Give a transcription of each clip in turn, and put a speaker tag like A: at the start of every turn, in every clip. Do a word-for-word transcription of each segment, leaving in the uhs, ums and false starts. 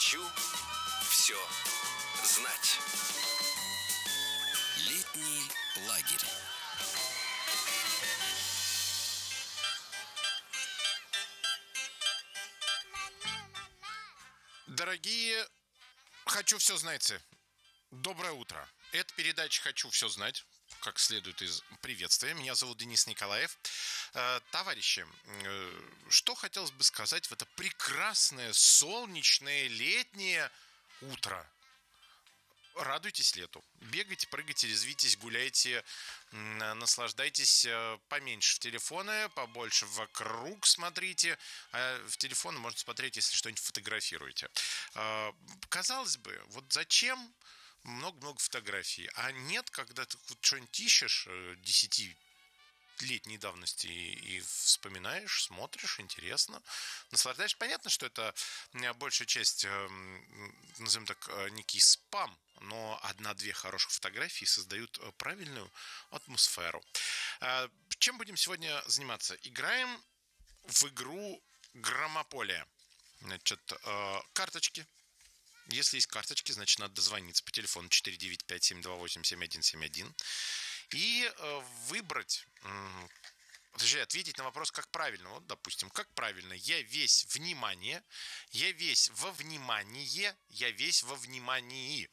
A: Хочу все знать. Летний лагерь.
B: Дорогие «Хочу все знайцы», доброе утро. Это передача «Хочу все знать», как следует из приветствия. Меня зовут Денис Николаев. Э, товарищи, э, что хотелось бы сказать в это прекрасное, солнечное, летнее утро? Радуйтесь лету. Бегайте, прыгайте, резвитесь, гуляйте, наслаждайтесь поменьше в телефоны, побольше вокруг смотрите. А в телефон можно смотреть, если что-нибудь фотографируете. Казалось бы, вот зачем много-много фотографий? А нет, когда ты что-нибудь ищешь десятилетней давности и, и вспоминаешь, смотришь, интересно, наслаждаешься. Понятно, что это большая часть, назовем так, некий спам, но одна-две хороших фотографии создают правильную атмосферу. Чем будем сегодня заниматься? Играем в игру Громополия. Значит, карточки. Если есть карточки, значит, надо дозвониться по телефону четыре девять пять семь два восемь семь один семь один и выбрать, точнее, ответить на вопрос, как правильно. Вот, допустим, как правильно? Я весь внимание, я весь во внимание, я весь во внимании.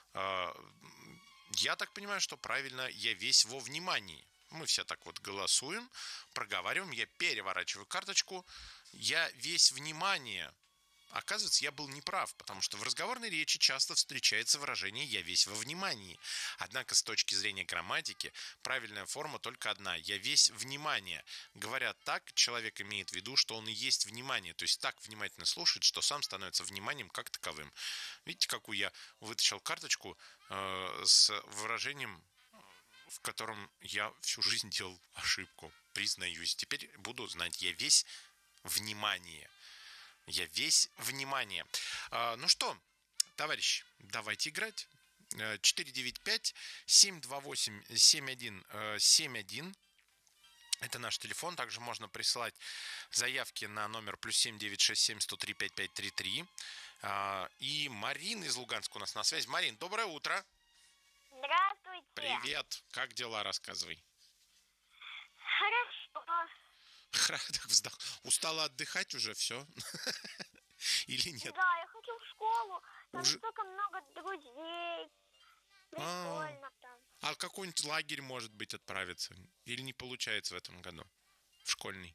B: Я так понимаю, что правильно я весь во внимании. Мы все так вот голосуем, проговариваем, я переворачиваю карточку, я весь внимание. Оказывается, я был неправ, потому что в разговорной речи часто встречается выражение «я весь во внимании». Однако, с точки зрения грамматики, правильная форма только одна – «я весь внимание». Говорят так, человек имеет в виду, что он и есть внимание, то есть так внимательно слушает, что сам становится вниманием как таковым. Видите, какую я вытащил карточку э, с выражением, в котором я всю жизнь делал ошибку, признаюсь. Теперь буду знать «я весь внимание». Я весь внимание. А, ну что, товарищи, давайте играть. четыре девять пять семь два восемь семь один семь один. Это наш телефон. Также можно присылать заявки на номер плюс семь девять шесть семь сто три пять пять три три. А, и Марина из Луганска у нас на связи. Марин, доброе утро.
C: Здравствуйте.
B: Привет. Как дела? Рассказывай.
C: Хорошо.
B: Так вздох. Устала отдыхать уже, все? Или нет?
C: Да, я хочу в школу. Там
B: Уже...
C: столько много друзей. Прикольно там.
B: А какой-нибудь лагерь, может быть, отправиться? Или не получается в этом году? В школьный?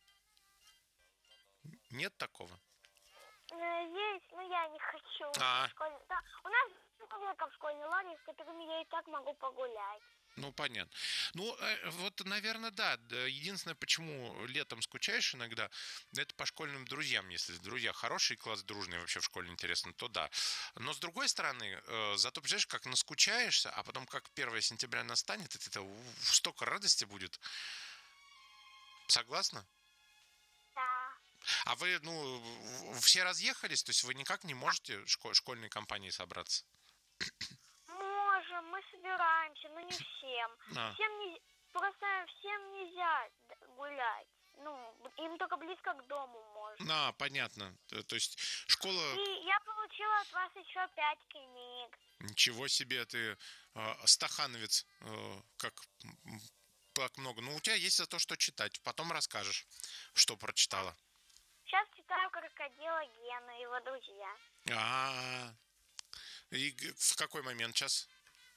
B: Нет такого?
C: Есть, но я не хочу.
B: А.
C: Школьный... Да, у нас в школьный лагерь, с которыми я и так могу погулять.
B: Ну, понятно. Ну, вот, наверное, да. Единственное, почему летом скучаешь иногда, это по школьным друзьям. Если друзья хорошие, класс дружный, вообще в школе интересно, то да. Но, с другой стороны, зато, представляешь, как наскучаешься, а потом, как первое сентября настанет, это, это столько радости будет. Согласна?
C: Да.
B: А вы, ну, все разъехались? То есть вы никак не можете шко- школьной компанией собраться?
C: Можем, мы собираемся, но не всем.
B: А.
C: Всем не... Просто всем нельзя гулять. Ну, им только близко к дому можно.
B: А, понятно. То есть школа...
C: И я получила от вас еще пять книг.
B: Ничего себе, ты э, стахановец, э, как, как много. Ну, у тебя есть за то, что читать. Потом расскажешь, что прочитала.
C: Сейчас читаю «Крокодила Гену» и его друзья.
B: А, и в какой момент сейчас?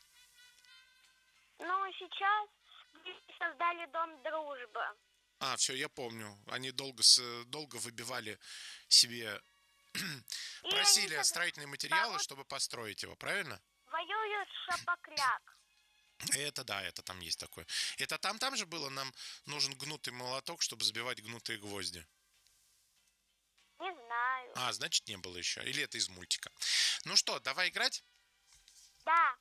C: Ну, сейчас создали Дом дружбы.
B: А, все, я помню. Они долго, долго выбивали себе,
C: и
B: просили
C: они...
B: строительные материалы,
C: да,
B: чтобы построить его, правильно?
C: Воюют шапокляк.
B: Это да, это там есть такое. Это там, там же было, нам нужен гнутый молоток, чтобы забивать гнутые гвозди.
C: Не знаю.
B: А, значит, не было еще. Или это из мультика. Ну что, давай играть?
C: Да.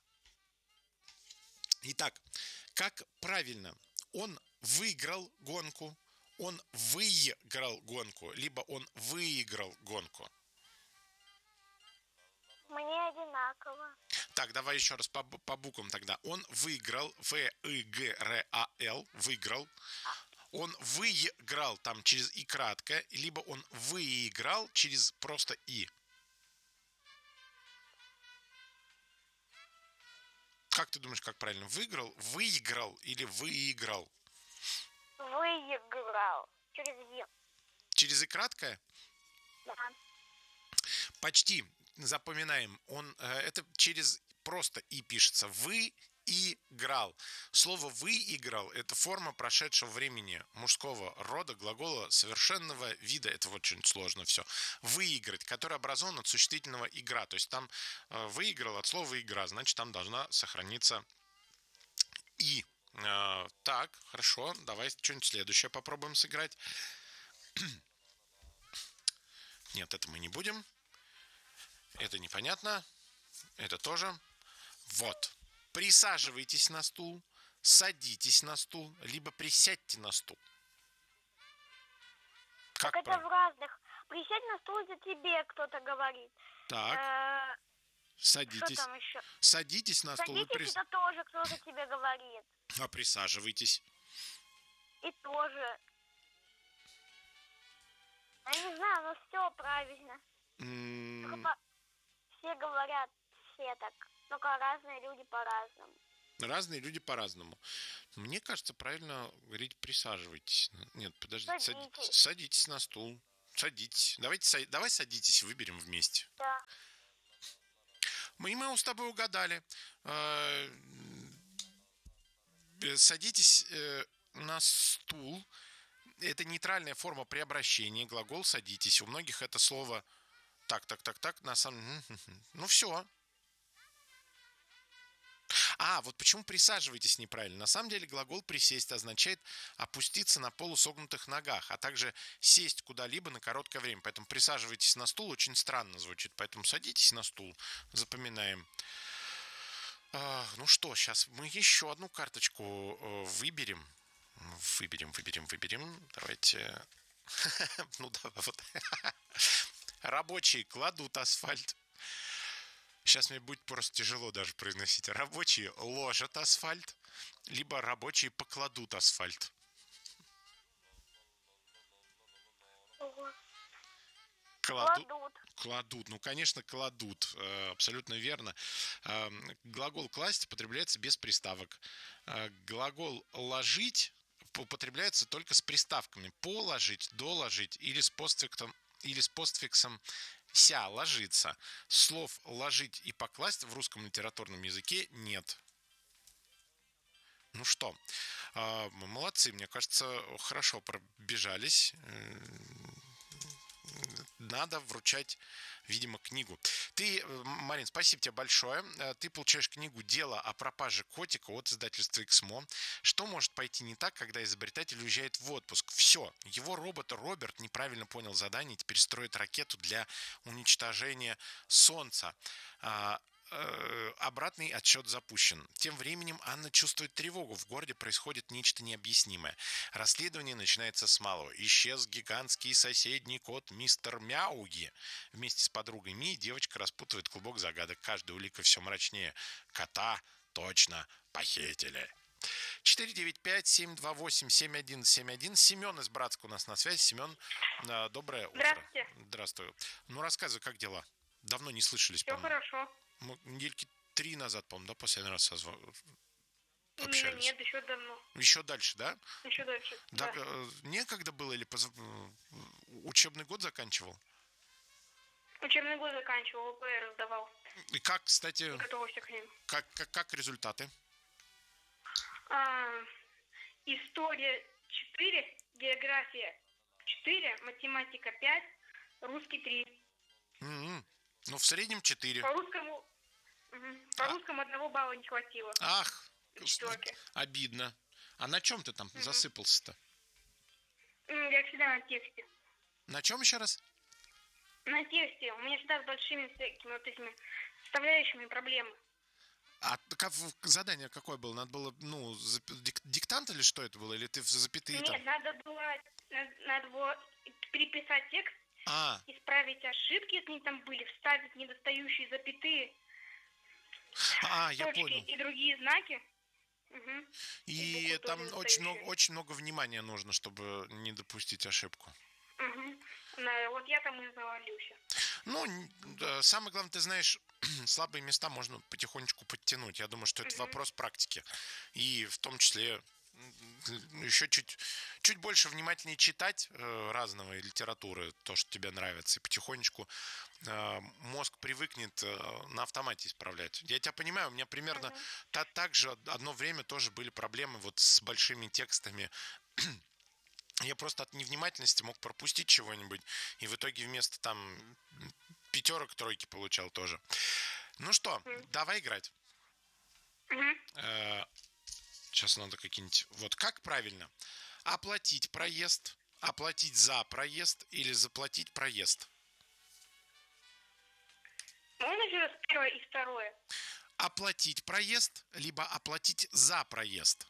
B: Итак, как правильно? Он выиграл гонку, он выиграл гонку, либо он выиграл гонку.
C: Мне одинаково.
B: Так, давай еще раз по, по буквам тогда. Он выиграл, В-И-Г-Р-А-Л, выиграл. Он выиграл там через И краткое, либо он выиграл через просто И. Как ты думаешь, как правильно? Выиграл, выиграл или выиграл?
C: Выиграл. Через «е».
B: Через «и» краткое?
C: Да.
B: Почти. Запоминаем. Он, э, это через просто «и» пишется. Вы играл. Слово «выиграл» — это форма прошедшего времени мужского рода глагола совершенного вида. Это очень сложно все. Выиграть, который образован от существительного «игра». То есть там э, выиграл от слова «игра», значит, там должна сохраниться «и». Э, так, хорошо, давай что-нибудь следующее попробуем сыграть. Нет, это мы не будем. Это непонятно. Это тоже. Вот. Присаживайтесь на стул, садитесь на стул, либо присядьте на стул. Как
C: Так это
B: правильно?
C: в разных. Присядь на стул, это тебе кто-то говорит.
B: Так,
C: Э, Что
B: садитесь.
C: там еще?
B: Садитесь на стул и
C: Садитесь,
B: прис...
C: это тоже кто-то тебе говорит.
B: а присаживайтесь.
C: И тоже. Я не знаю, но все правильно.
B: М,
C: Только все говорят, все так. Только разные люди по-разному.
B: Разные люди по-разному. Мне кажется, правильно говорить «присаживайтесь». Нет, подождите.
C: Садитесь.
B: Садитесь, садитесь на стул. Садитесь. Давайте, са- давай садитесь, выберем вместе.
C: Да.
B: Мы, мы с тобой угадали. Э, э, Садитесь э, на стул. Это нейтральная форма при обращении. Глагол «садитесь». У многих это слово так, так, так, так. На самом... Ну, все. А, вот почему присаживайтесь неправильно. На самом деле глагол «присесть» означает опуститься на полусогнутых ногах, а также сесть куда-либо на короткое время. Поэтому присаживайтесь на стул очень странно звучит. Поэтому садитесь на стул. Запоминаем. А, ну что, сейчас мы еще одну карточку э, выберем. Выберем, выберем, выберем. Давайте. Ну да, вот. Рабочие кладут асфальт. Сейчас мне будет просто тяжело даже произносить. Рабочие ложат асфальт, либо рабочие покладут асфальт.
C: Ого.
B: Кладут.
C: Кладут.
B: Кладут. Ну, конечно, кладут. Э, Абсолютно верно. Э, Глагол «класть» употребляется без приставок. Э, Глагол «ложить» употребляется только с приставками. Положить, доложить или с постфиктом, или с постфиксом «ся» ложиться. Слов «ложить» и «покласть» в русском литературном языке нет. Ну что, э, мы молодцы. Мне кажется, хорошо пробежались. Э, Надо вручать, видимо, книгу. Ты, э, Марин, спасибо тебе большое. Э, Ты получаешь книгу «Дело о пропаже котика» от издательства «Эксмо». Что может пойти не так, когда изобретатель уезжает в отпуск? Все. Его робот Роберт неправильно понял задание и теперь строит ракету для уничтожения Солнца. А, э, Обратный отсчет запущен. Тем временем Анна чувствует тревогу. В городе происходит нечто необъяснимое. Расследование начинается с малого. Исчез гигантский соседний кот мистер Мяуги. Вместе с подругой Ми девочка распутывает клубок загадок. Каждая улика все мрачнее. Кота точно похитили. четыре девять пять семь два восемь семь один семь один. Семен из Братска у нас на связи. Семен, э, доброе утро.
C: Здравствуйте.
B: Здравствуй. Ну, рассказывай, как дела? Давно не слышались,
C: Все
B: по-моему.
C: хорошо.
B: Мы недельки три назад, по-моему, да, последний раз созва...
C: У меня
B: общались.
C: нет, еще давно.
B: Еще дальше, да?
C: Еще дальше.
B: Да.
C: Да.
B: э, Некогда было или поз- э, учебный год заканчивал?
C: Учебный год заканчивал, ОПР сдавал.
B: И как, кстати,
C: Готовился к ним.
B: как, как, как результаты?
C: А, история четыре, география четыре, математика пять, русский три.
B: М-м. Ну, в среднем четыре.
C: По русскому, мгм, по
B: А.
C: русскому одного балла не хватило.
B: Ах,
C: На четверке.
B: обидно. А на чем ты там засыпался-то?
C: М, Я всегда на тексте.
B: На чем еще раз?
C: На тексте. У меня всегда с большими всякими вот этими составляющими проблемы.
B: А как, в- задание какое было? Надо было, ну, зап- дик- диктант или что это было? Или ты в запятые там?
C: Нет, надо было, надо, надо было переписать текст,
B: А,
C: исправить ошибки, если они там были, вставить недостающие запятые,
B: а, я
C: точки
B: понял.
C: и другие знаки. Мгм.
B: И
C: буквы
B: там
C: тоже
B: очень много,
C: недостающие.
B: очень много внимания нужно, чтобы не допустить ошибку.
C: Мгм. На- Вот я там и завалился.
B: Ну, н- да, самое главное, ты знаешь, слабые места можно потихонечку подтянуть. Я думаю, что это
D: Мгм.
B: вопрос практики. И в том числе м, еще чуть, чуть больше внимательнее читать э, разного и литературы, то, что тебе нравится, и потихонечку э, мозг привыкнет э, на автомате исправлять. Я тебя понимаю, у меня примерно
D: Мгм.
B: та, так же одно время тоже были проблемы вот с большими текстами. Я просто от невнимательности мог пропустить чего-нибудь, и в итоге вместо там пятерок тройки получал тоже. Ну что,
D: Мгм.
B: давай играть.
D: Мгм.
B: Э, Сейчас надо какие-нибудь... Вот как правильно? Оплатить проезд, оплатить за проезд или заплатить проезд?
D: Можно еще раз первое и второе?
B: Оплатить проезд, либо оплатить за проезд?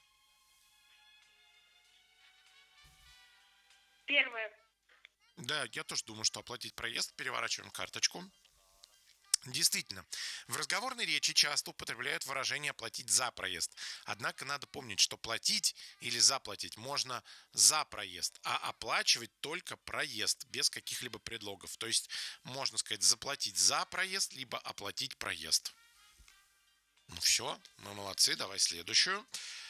D: Первое.
B: Да, я тоже думаю, что оплатить проезд. Переворачиваем карточку. Действительно, в разговорной речи часто употребляют выражение «оплатить за проезд». Однако надо помнить, что платить или заплатить можно за проезд, а оплачивать только проезд, без каких-либо предлогов. То есть, можно сказать, заплатить за проезд, либо оплатить проезд. Ну все, мы молодцы, давай следующую.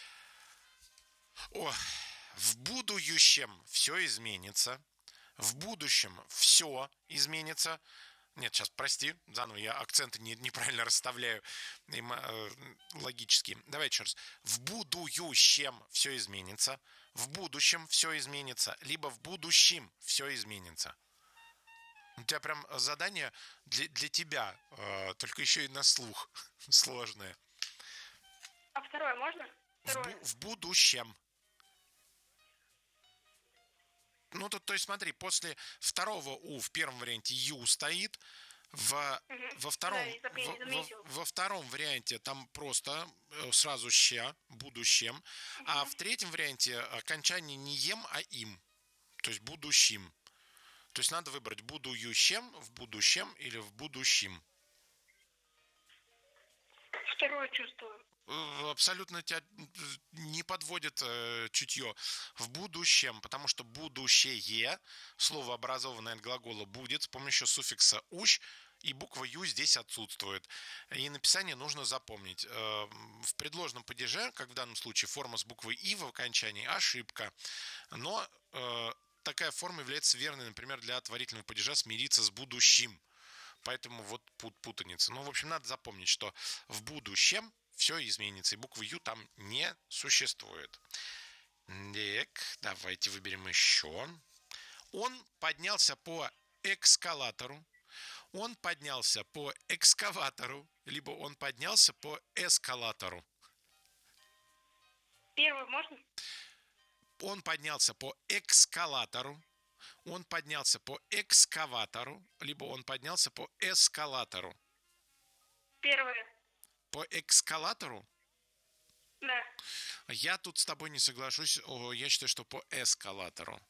B: О, в будущем все изменится. В будущем все изменится. Нет, сейчас, прости, заново, я акценты не, неправильно расставляю им, э, логически. Давай еще раз. В будущем все изменится. В будущем все изменится. Либо в будущем все изменится. У тебя прям задание для, для тебя, э, только еще и на слух сложное.
D: А второе можно?
B: В,
D: Второе.
B: бу- в будущем. Ну, тут, то есть, смотри, после второго «у» в первом варианте «ю» стоит, в,
D: Мгм.
B: во, втором,
D: Да, я запи-
B: во, во-
D: заметил.
B: во втором варианте там просто э, сразу «ща», «будущем», а в третьем варианте окончание не «ем», а «им», то есть «будущим». То есть надо выбрать «будущем», «в будущем» или «в будущем».
D: Второе чувствую.
B: Э, Абсолютно тебя э, не подводит э, чутье в будущем, потому что будущее, слово, образованное от глагола «будет», с помощью суффикса «ущ», и буква «ю» здесь отсутствует. И написание нужно запомнить. Э, В предложенном падеже, как в данном случае форма с буквой «и» в окончании, ошибка. Но э, такая форма является верной, например, для отворительного падежа «смириться с будущим». Поэтому вот пут, путаница. Ну, в общем, надо запомнить, что в будущем все изменится, и буквы «ю» там не существует. Так, давайте выберем еще. Он поднялся по эскалатору. Он поднялся по экскаватору, либо он поднялся по эскалатору.
D: Первое можно?
B: Он поднялся по экскалатору. Он поднялся по экскаватору, либо он поднялся по эскалатору.
D: Первое.
B: По экскалатору?
D: Да.
B: Я тут с тобой не соглашусь. О, я считаю, что по эскалатору.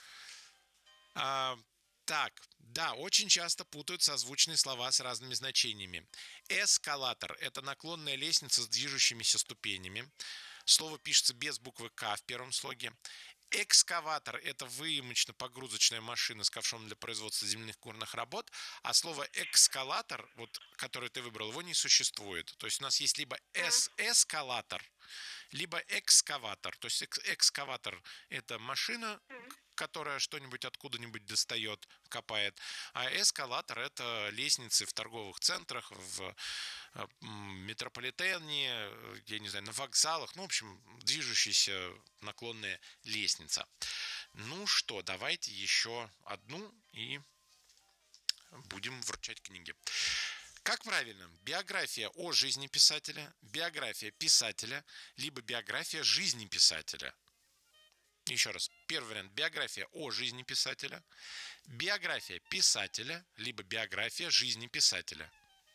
B: А, так, да, очень часто путают созвучные слова с разными значениями. Эскалатор – это наклонная лестница с движущимися ступенями. Слово пишется без буквы «К» в первом слоге. Экскаватор – это выемочно-погрузочная машина с ковшом для производства земляных горных работ, а слово экскалатор, вот, которое ты выбрал, его не существует. То есть у нас есть либо эс- эскалатор, либо экскаватор. То есть экс- экскаватор – это машина, которая что-нибудь откуда-нибудь достает, копает. А эскалатор – это лестницы в торговых центрах, в э, м, метрополитене, э, я не знаю, на вокзалах. Ну, в общем, движущаяся наклонная лестница. Ну что, давайте еще одну и будем вручать книги. Как правильно? Биография о жизни писателя, биография писателя, либо биография жизни писателя. Еще раз. Первый вариант. Биография о жизни писателя, биография писателя, либо биография жизни писателя.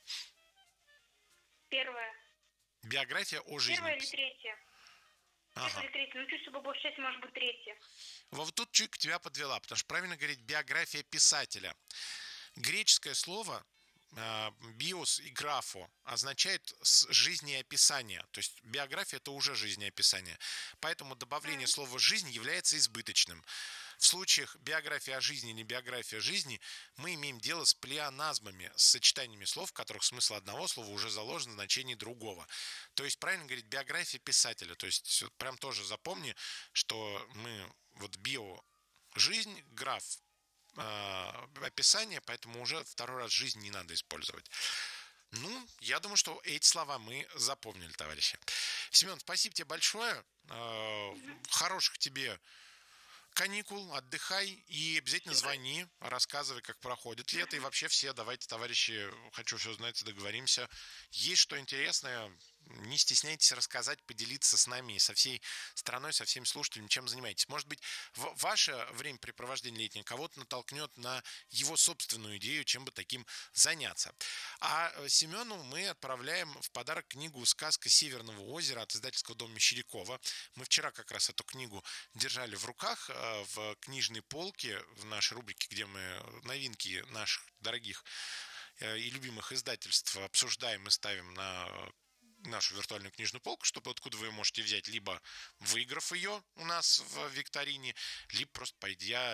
D: Первое.
B: Биография о жизни
D: Первое или
B: писателя.
D: третье?
B: Ага.
D: Первое или третье? Ну, чуть чтобы больше часть, может быть, третье.
B: Вот тут чуть тебя подвела, потому что правильно говорить биография писателя. Греческое слово биос и графо означает жизнеописание. То есть биография – это уже жизнеописание. Поэтому добавление слова «жизнь» является избыточным. В случаях биографии о жизни или биография жизни мы имеем дело с плеоназмами, с сочетаниями слов, в которых смысл одного слова уже заложен в значении другого. То есть правильно говорить биография писателя. То есть прям тоже запомни, что мы вот био жизнь, граф э, описание, поэтому уже второй раз жизнь не надо использовать. Ну, я думаю, что эти слова мы запомнили, товарищи. Семен, спасибо тебе большое. Э, хороших тебе каникул, отдыхай и обязательно звони, рассказывай, как проходит лето. И вообще все, давайте, товарищи, хочу все знать, договоримся. Есть что интересное, не стесняйтесь рассказать, поделиться с нами и со всей страной, со всеми слушателями, чем занимаетесь. Может быть, ваше времяпрепровождение летнее кого-то натолкнет на его собственную идею, чем бы таким заняться. А Семену мы отправляем в подарок книгу «Сказка Северного озера» от издательского дома Мещерякова. Мы вчера как раз эту книгу держали в руках в книжной полке в нашей рубрике, где мы новинки наших дорогих и любимых издательств обсуждаем и ставим на нашу виртуальную книжную полку, чтобы откуда вы можете взять, либо выиграв ее у нас в викторине, либо просто пойдя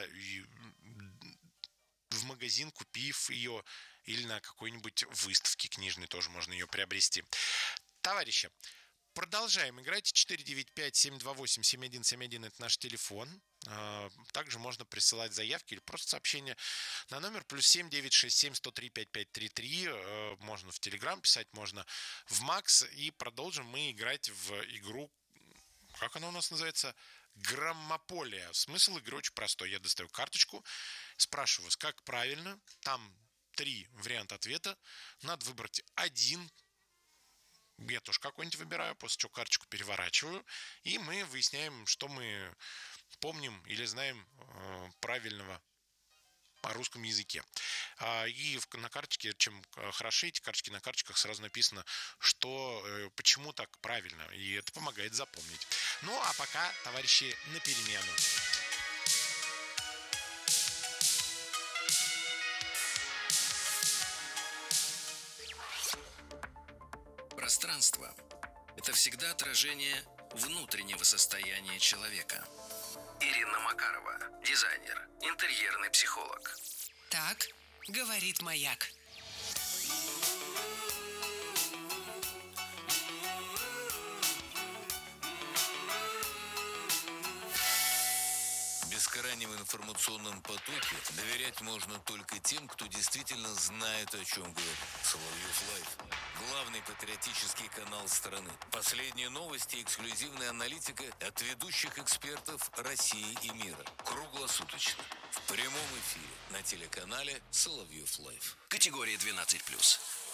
B: в магазин, купив ее, или на какой-нибудь выставке книжной тоже можно ее приобрести. Товарищи, продолжаем играть. четыре девять пять семь два восемь семь один семь один это наш телефон. Также можно присылать заявки или просто сообщения на номер плюс семь девять шесть семь сто три пять пять три три. Можно в Телеграм писать, можно в Макс. И продолжим мы играть в игру, как она у нас называется? Граммополия. Смысл игры очень простой. Я достаю карточку, спрашиваю вас, как правильно. Там три варианта ответа. Надо выбрать один. Я тоже какой-нибудь выбираю, после чего карточку переворачиваю. И мы выясняем, что мы помним или знаем э, правильного о русском языке. А, и в, на карточке, чем хороши эти карточки, на карточках сразу написано, что, э, почему так правильно. И это помогает запомнить. Ну, а пока, товарищи, на перемену.
A: Пространство – это всегда отражение внутреннего состояния человека. Ирина Макарова, дизайнер, интерьерный психолог.
E: Так говорит Маяк.
F: В бескрайнем информационном потоке доверять можно только тем, кто действительно знает, о чем говорит. Соловьев Лайв. Главный патриотический канал страны. Последние новости и эксклюзивная аналитика от ведущих экспертов России и мира. Круглосуточно. В прямом эфире на телеканале Соловьев Лайв.
A: Категория двенадцать плюс.